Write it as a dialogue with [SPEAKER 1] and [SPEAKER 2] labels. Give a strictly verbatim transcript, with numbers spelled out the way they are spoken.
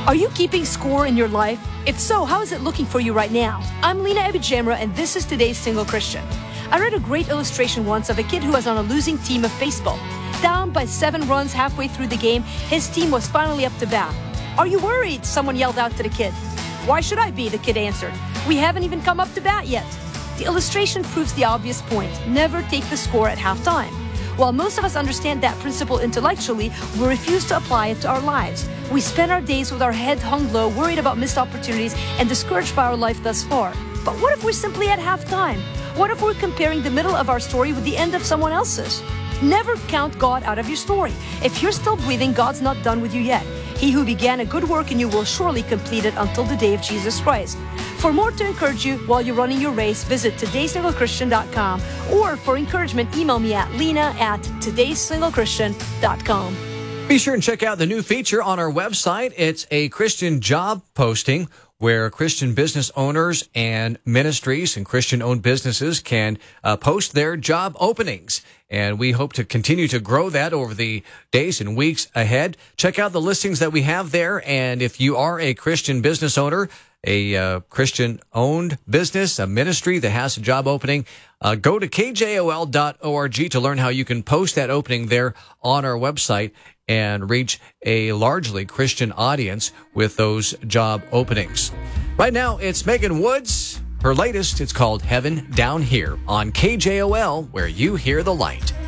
[SPEAKER 1] Are you keeping score in your life? If so, how is it looking for you right now? I'm Lena Abijamra, and this is Today's Single Christian. I read a great illustration once of a kid who was on a losing team of baseball. Down by seven runs halfway through the game, his team was finally up to bat. "Are you worried?" someone yelled out to the kid. "Why should I be?" the kid answered. "We haven't even come up to bat yet." The illustration proves the obvious point. Never take the score at halftime. While most of us understand that principle intellectually, we refuse to apply it to our lives. We spend our days with our head hung low, worried about missed opportunities, and discouraged by our life thus far. But what if we're simply at halftime? What if we're comparing the middle of our story with the end of someone else's? Never count God out of your story. If you're still breathing, God's not done with you yet. He who began a good work in you will surely complete it until the day of Jesus Christ. For more to encourage you while you're running your race, visit today single christian dot com, or for encouragement, email me at lena at today single christian dot com.
[SPEAKER 2] Be sure and check out the new feature on our website. It's a Christian job posting where Christian business owners and ministries and Christian-owned businesses can uh, post their job openings. And we hope to continue to grow that over the days and weeks ahead. Check out the listings that we have there. And if you are a Christian business owner, a uh, Christian-owned business, a ministry that has a job opening, uh, go to k j o l dot org to learn how you can post that opening there on our website and reach a largely Christian audience with those job openings. Right now, it's Megan Woods. Her latest, it's called Heaven Down Here on K J O L, where you hear the light.